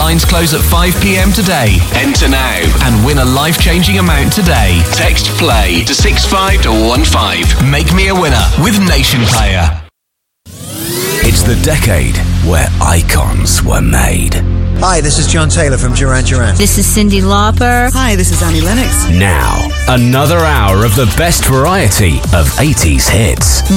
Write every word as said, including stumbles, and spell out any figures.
lines close at five p.m. today. Enter now and win a life-changing amount today. Text PLAY to six five one five. Make me a winner with Nation Player. It's the decade where icons were made. Hi, this is John Taylor from Duran Duran. This is Cyndi Lauper. Hi, this is Annie Lennox. Now, another hour of the best variety of eighties hits.